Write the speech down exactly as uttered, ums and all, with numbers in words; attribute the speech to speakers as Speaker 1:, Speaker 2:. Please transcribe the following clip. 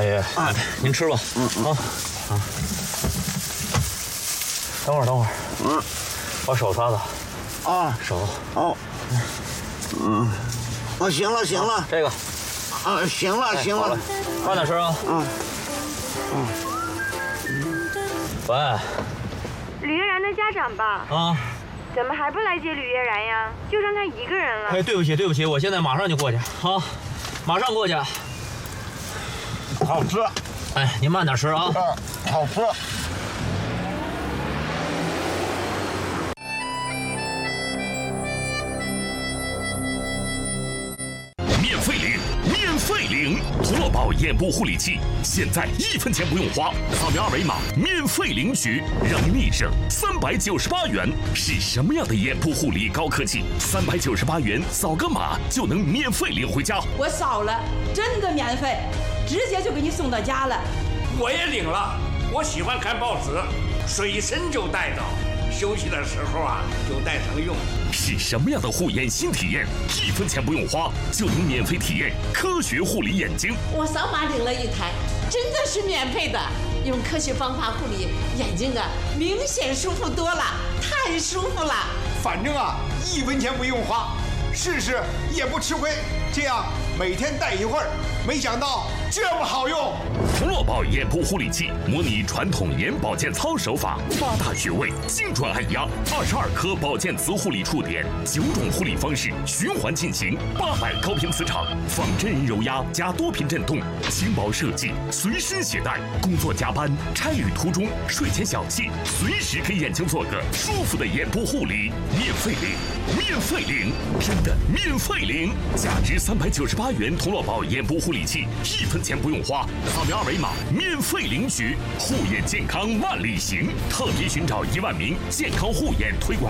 Speaker 1: 大爷，哎，您吃吧。嗯啊啊。等会儿，等会儿。嗯，把手擦擦。啊，手。
Speaker 2: 哦。嗯。哦，行了，行了。
Speaker 1: 这个。
Speaker 2: 啊，行了，行了。
Speaker 1: 慢点吃啊。嗯。嗯。喂。
Speaker 3: 吕月然的家长吧？
Speaker 1: 啊。
Speaker 3: 怎么还不来接吕月然呀？就剩他一个人了。
Speaker 1: 哎，对不起，对不起，我现在马上就过去。好，马上过去。
Speaker 2: 好吃。
Speaker 1: 哎，您慢点吃啊。
Speaker 2: 嗯，好吃。
Speaker 4: 免费领，免费领，涂乐宝眼部护理器，现在一分钱不用花，扫描二维码免费领取，让您立省三百九十八元。是什么样的眼部护理高科技？三百九十八元扫个码就能免费领回家。
Speaker 5: 我扫了，真的免费，直接就给你送到家了。
Speaker 6: 我也领了，我喜欢看报纸，随身就带着，休息的时候啊就带上用。
Speaker 4: 是什么样的护眼新体验？一分钱不用花就能免费体验科学护理眼睛。
Speaker 7: 我扫码领了一台，真的是免费的，用科学方法护理眼睛啊，明显舒服多了，太舒服了。
Speaker 8: 反正啊，一分钱不用花，试试也不吃亏。这样每天戴一会儿，没想到这么好用。
Speaker 4: 涂乐宝眼部护理器模拟传统眼保健操手法，八大穴位精准按压，二十二颗保健磁护理触点，九种护理方式循环进行，八百高频磁场，仿真人揉压加多频震动，轻薄设计，随身携带，工作加班、差旅途中、睡前小憩，随时给眼睛做个舒服的眼部护理，免费领，免费领，真的免费领，价值三百九十八元涂乐宝眼部护理器，一分钱不用花，扫描二维码免费领取，护眼健康万里行，特别寻找一万名健康护眼推广